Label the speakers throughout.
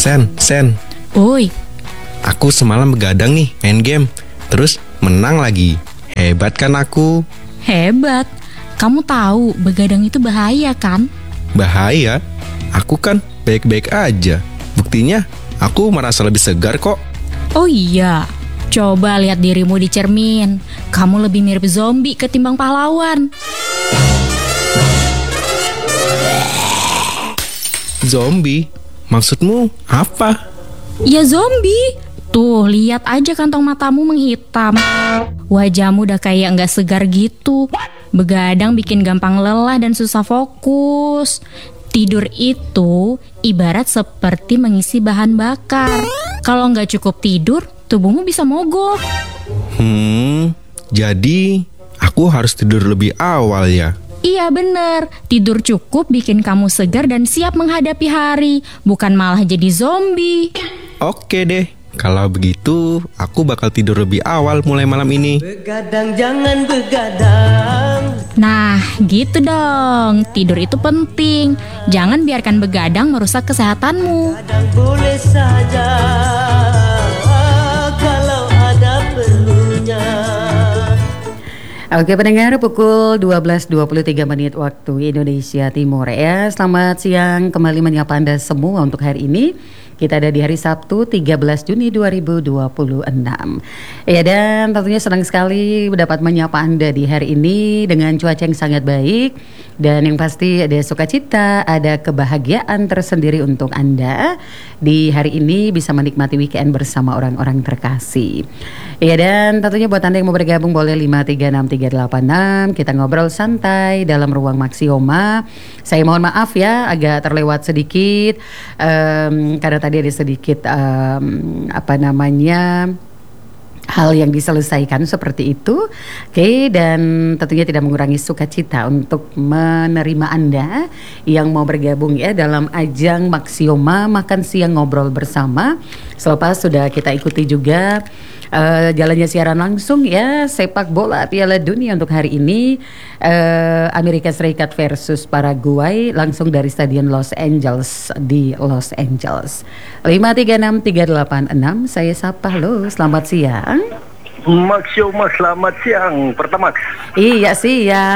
Speaker 1: Sen,
Speaker 2: Oi,
Speaker 1: aku semalam begadang nih main game, terus menang lagi. Hebat kan aku?
Speaker 2: hebat. Kamu tahu begadang itu bahaya kan?
Speaker 1: Bahaya? Aku kan baik-baik aja. Buktinya aku merasa lebih segar kok.
Speaker 2: Oh iya, coba lihat dirimu di cermin. Kamu lebih mirip zombie ketimbang pahlawan.
Speaker 1: Zombie? Maksudmu apa?
Speaker 2: Ya zombie. Tuh, lihat aja kantong matamu menghitam. Wajahmu udah kayak nggak segar gitu. Begadang bikin gampang lelah dan susah fokus. Tidur itu ibarat seperti mengisi bahan bakar. Kalau nggak cukup tidur, tubuhmu bisa mogok.
Speaker 1: Jadi aku harus tidur lebih awal ya?
Speaker 2: Iya bener, tidur cukup bikin kamu segar dan siap menghadapi hari. Bukan malah jadi zombie.
Speaker 1: Oke deh, kalau begitu aku bakal tidur lebih awal mulai malam ini.
Speaker 3: Begadang jangan begadang.
Speaker 2: Nah, gitu dong. Tidur itu penting. Jangan biarkan begadang merusak kesehatanmu.
Speaker 3: Kadang boleh saja kalau ada perlunya.
Speaker 4: Oke pendengar, pukul 12.23 menit waktu Indonesia Timur ya. Selamat siang, kembali menyapa Anda semua untuk hari ini. Kita ada di hari Sabtu 13 Juni 2026. Ya, dan tentunya senang sekali dapat menyapa Anda di hari ini dengan cuaca yang sangat baik. Dan yang pasti ada sukacita, ada kebahagiaan tersendiri untuk Anda di hari ini bisa menikmati weekend bersama orang-orang terkasih. Ya, dan tentunya buat Anda yang mau bergabung boleh 5366386. Kita ngobrol santai dalam ruang Maxioma. Saya mohon maaf ya agak terlewat sedikit karena tadi ada sedikit hal yang diselesaikan seperti itu. Oke, dan tentunya tidak mengurangi sukacita untuk menerima Anda yang mau bergabung ya dalam ajang Maxioma makan siang ngobrol bersama. Selepas sudah kita ikuti juga jalannya siaran langsung ya sepak bola Piala Dunia untuk hari ini, Amerika Serikat versus Paraguay langsung dari Stadion Los Angeles di Los Angeles. 5363886 saya sapa, halo selamat siang.
Speaker 5: Maxioma selamat siang Pertamax.
Speaker 4: Iya siang.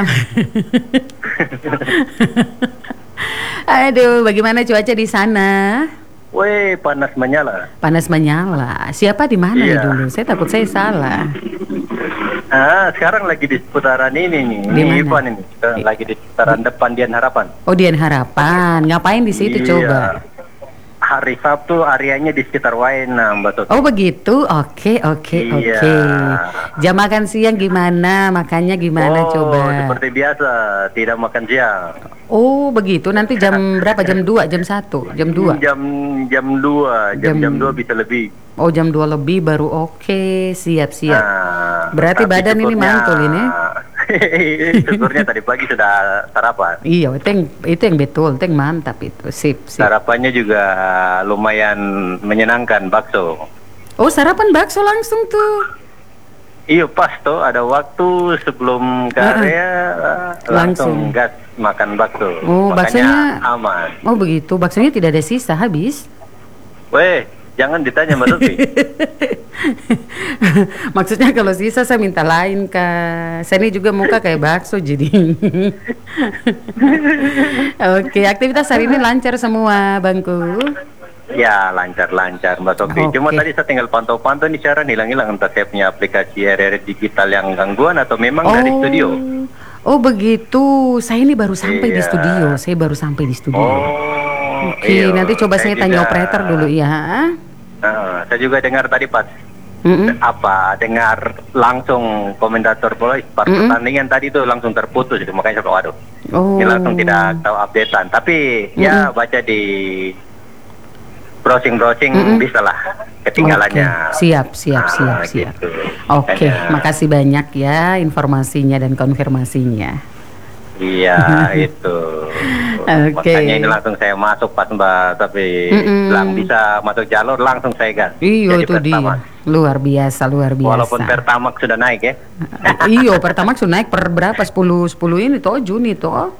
Speaker 4: Aduh, bagaimana cuaca di sana?
Speaker 5: Weh, panas menyala.
Speaker 4: Panas menyala. Siapa di mana nih dulu? Saya takut saya salah.
Speaker 5: Sekarang lagi di seputaran ini nih.
Speaker 4: Di mana?
Speaker 5: Ivan ini. Lagi di seputaran depan Dian Harapan.
Speaker 4: Oh, Dian Harapan. Ngapain di situ coba?
Speaker 5: Hari Sabtu areanya di sekitar Waena, Mbak Toto.
Speaker 4: Oh begitu, oke. Jam makan siang gimana? Makannya gimana coba?
Speaker 5: Seperti biasa, tidak makan siang.
Speaker 4: Oh begitu, nanti jam berapa? Jam 2, jam 1, jam 2?
Speaker 5: Jam 2, jam 2 bisa lebih.
Speaker 4: Oh jam 2 lebih baru oke, siap.
Speaker 5: Nah,
Speaker 4: Berarti badan ini mantul ini?
Speaker 5: Syukurnya tadi pagi sudah sarapan.
Speaker 4: Iya, itu yang betul, itu yang mantap itu, sip.
Speaker 5: Sarapannya juga lumayan menyenangkan, bakso.
Speaker 4: Oh sarapan bakso langsung tuh?
Speaker 5: Iya pas tuh, ada waktu sebelum ke area langsung gas makan bakso.
Speaker 4: Oh
Speaker 5: makanya
Speaker 4: baksonya
Speaker 5: aman.
Speaker 4: Oh begitu, baksonya tidak ada sisa, habis?
Speaker 5: Weh, jangan ditanya Mbak Sofi.
Speaker 4: Maksudnya kalau sisa saya minta lain Kak. Saya ini juga muka kayak bakso jadi. Oke, aktivitas hari ini lancar semua Bangku?
Speaker 5: Ya lancar Mbak Sofi. Cuma tadi saya tinggal pantau-pantau nih siaran hilang-hilang. Entah saya punya aplikasi RRI digital yang gangguan atau memang dari studio.
Speaker 4: Oh begitu, saya ini baru sampai di studio. Oke, nanti coba saya tanya operator dulu ya.
Speaker 5: Saya juga dengar tadi pas dengar langsung komentator bola pas pertandingan tadi itu langsung terputus itu, makanya saya waduh. Ini langsung tidak tahu updatean. Tapi ya baca di browsing bisa lah ketinggalannya.
Speaker 4: Siap.
Speaker 5: Gitu.
Speaker 4: Oke, makasih banyak ya informasinya dan konfirmasinya.
Speaker 5: Iya itu. Makanya ini langsung saya masuk pas Mbak tapi bilang bisa masuk jalur langsung saya gas.
Speaker 4: Iya itu dia. Luar biasa.
Speaker 5: Walaupun Pertamax sudah naik ya.
Speaker 4: Iya Pertamax sudah naik per berapa? 10 ini toh Juni toh.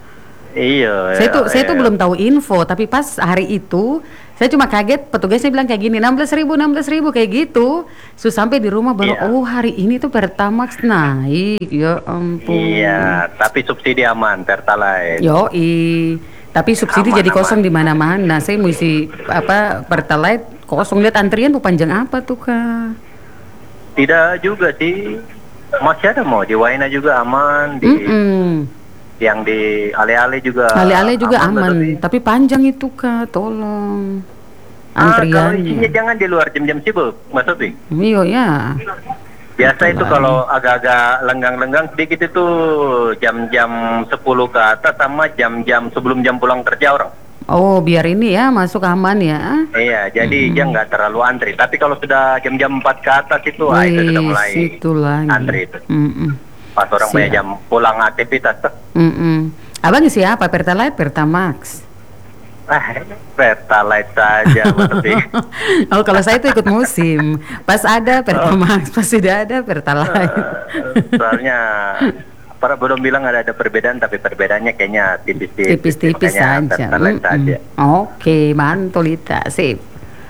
Speaker 5: Iya.
Speaker 4: Saya tuh belum tahu info, tapi pas hari itu saya cuma kaget, petugasnya bilang kayak gini, 16.000 kayak gitu. So sampai di rumah baru, oh hari ini tuh Pertamax naik, ya ampun.
Speaker 5: Iya, tapi subsidi aman, Pertalite.
Speaker 4: Yoi, tapi subsidi jadi kosong di mana-mana. Saya mesti Pertalite kosong, lihat antrian tuh panjang apa tuh Kak?
Speaker 5: Tidak juga sih, masih ada mau di Waina juga aman, di yang di Ale-Ale juga.
Speaker 4: Ale-Ale juga aman, tapi panjang itu Kak, tolong. Antriannya.
Speaker 5: Kalau isinya jangan di luar jam-jam sibuk, Mas Sofi.
Speaker 4: Iya ya.
Speaker 5: Biasa itu kalau agak-agak lenggang-lenggang sedikit itu jam-jam 10 ke atas sama jam-jam sebelum jam pulang kerja orang.
Speaker 4: Oh, biar ini ya masuk aman ya.
Speaker 5: Iya, jadi dia nggak terlalu antri. Tapi kalau sudah jam-jam 4 ke atas itu, itu sudah mulai antri itu. Pas orang punya jam pulang aktivitas tuh.
Speaker 4: Abang siapa? Pertalite, Pertamax?
Speaker 5: Pertalite saja.
Speaker 4: Oh, kalau saya itu ikut musim. Pas ada Pertamax, pas tidak ada Pertalite.
Speaker 5: Soalnya para belum bilang ada perbedaan, tapi perbedaannya kayaknya tipis-tipis
Speaker 4: saja. Oke, mantulita, sip.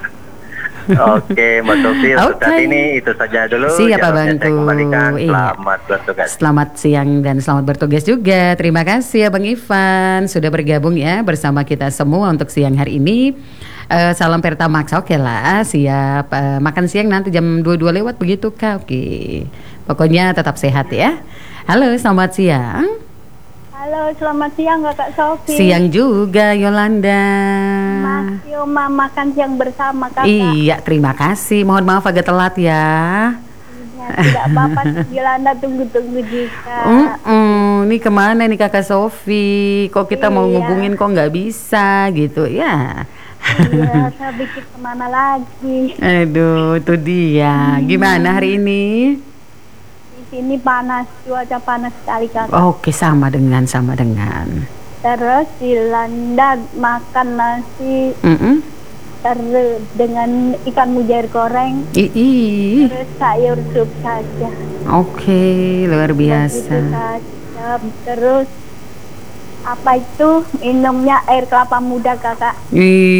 Speaker 5: Oke, Mbak Sofi, untuk saat ini itu saja dulu.
Speaker 4: Siapa Bangku?
Speaker 5: Selamat bertugas.
Speaker 4: Selamat siang dan selamat bertugas juga. Terima kasih ya Bang Ivan sudah bergabung ya bersama kita semua untuk siang hari ini. Salam Pertamax, oke lah, siap. Makan siang nanti jam 22 lewat begitu Kak? Oke. Pokoknya tetap sehat ya. Halo, selamat siang.
Speaker 6: Halo, selamat siang Kakak Sofi.
Speaker 4: Siang juga Yolanda.
Speaker 6: Mas Yoma makan siang bersama Kakak.
Speaker 4: Iya, terima kasih. Mohon maaf agak telat ya.
Speaker 6: Tidak apa-apa, Yolanda tunggu-tunggu juga.
Speaker 4: Ini kemana nih Kakak Sofi? Kok kita mau ngubungin kok nggak bisa gitu ya?
Speaker 6: Iya, saya bikin kemana lagi.
Speaker 4: Aduh, itu dia. Gimana hari ini?
Speaker 6: Sini panas, cuaca panas sekali Kakak.
Speaker 4: Oke, sama dengan.
Speaker 6: Terus Yolanda makan nasi terus dengan ikan mujair goreng. Terus sayur sup saja.
Speaker 4: Oke, luar biasa.
Speaker 6: Terus apa itu minumnya air kelapa muda Kakak?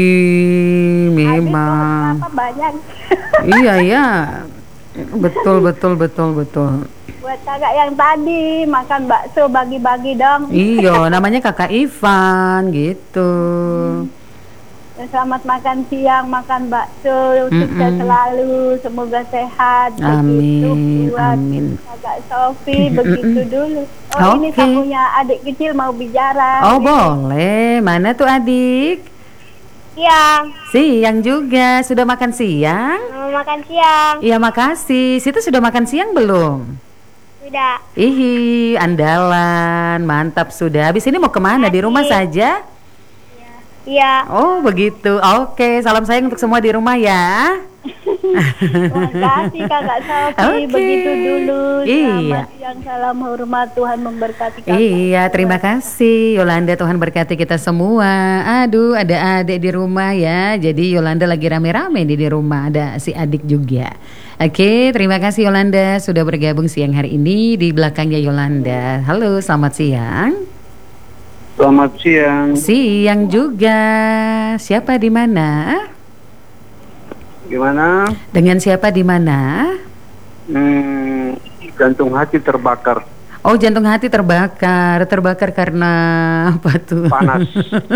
Speaker 4: Memang.
Speaker 6: Kelapa banyak.
Speaker 4: Iya ya. Betul.
Speaker 6: Buat Kakak yang tadi makan bakso bagi-bagi dong.
Speaker 4: Iya, namanya Kakak Ivan gitu.
Speaker 6: Selamat makan siang, makan bakso, sukses selalu, semoga sehat.
Speaker 4: Amin, amin.
Speaker 6: Kakak Sofi, begitu dulu. Ini saya punya adik kecil mau bicara.
Speaker 4: Oh boleh, mana tuh adik? Siang juga, sudah makan siang?
Speaker 6: Mau makan siang.
Speaker 4: Iya makasih, situ sudah makan siang belum?
Speaker 6: Sudah.
Speaker 4: Andalan, mantap sudah. Habis ini mau kemana? Di rumah saja?
Speaker 6: Iya.
Speaker 4: Oh begitu, oke. Salam sayang untuk semua di rumah ya.
Speaker 6: Terima kasih Kakak Sofi, begitu dulu. Selamat siang, salam hormat, Tuhan memberkati Kakak.
Speaker 4: Iya, terima kasih Yolanda, Tuhan berkati kita semua. Aduh, ada adik di rumah ya. Jadi Yolanda lagi rame-rame di rumah, ada si adik juga. Oke, terima kasih Yolanda sudah bergabung siang hari ini. Di belakangnya Yolanda. Halo, selamat siang.
Speaker 7: Selamat siang.
Speaker 4: Siang juga. Siapa di mana?
Speaker 7: Gimana?
Speaker 4: Dengan siapa di mana?
Speaker 7: Jantung hati terbakar.
Speaker 4: Oh, jantung hati terbakar. Terbakar karena apa tuh?
Speaker 7: Panas.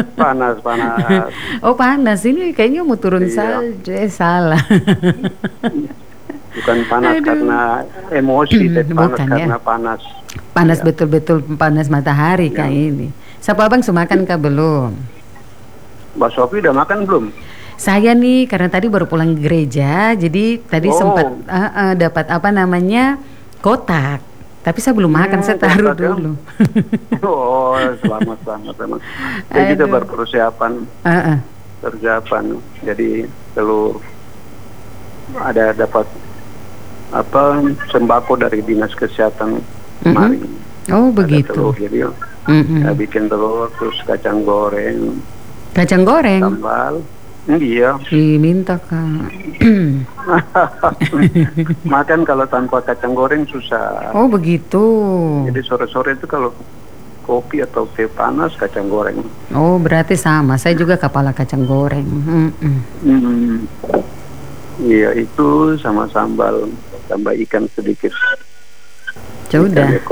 Speaker 4: Oh, panas. Ini kayaknya mau turun saja. Salah.
Speaker 7: Bukan panas karena emosi, tapi panas karena panas.
Speaker 4: Panas betul-betul, panas matahari kayak ini. Siapa Abang semakan kah belum?
Speaker 7: Mbak Sofi udah makan belum?
Speaker 4: Saya nih karena tadi baru pulang gereja, jadi tadi sempat dapat apa namanya kotak. Tapi saya belum makan, saya taruh dulu.
Speaker 7: Oh, selamat. Jadi kita berpersiapan, Jadi telur ada dapat apa sembako dari dinas kesehatan kemarin.
Speaker 4: Oh begitu.
Speaker 7: Telur, jadi ya bikin telur terus kacang goreng.
Speaker 4: Kacang goreng.
Speaker 7: Sambal. Iya.
Speaker 4: Diminta Kak.
Speaker 7: Makan kalau tanpa kacang goreng susah.
Speaker 4: Oh begitu.
Speaker 7: Jadi sore-sore itu kalau kopi atau teh panas kacang goreng.
Speaker 4: Oh, berarti sama. Saya juga kepala kacang goreng.
Speaker 7: Iya, itu sama sambal, tambah ikan sedikit.
Speaker 4: Sudah.